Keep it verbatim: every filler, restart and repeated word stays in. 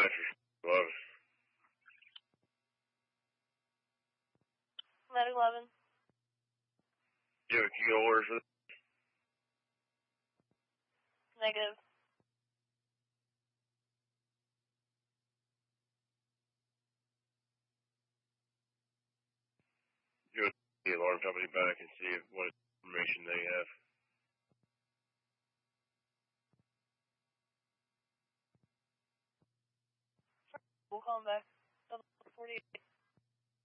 nine for eleven. Medic eleven. You have a key orders for this? Negative. You have the alarm company back and see what information they have. We'll call him back. Double forty-eight.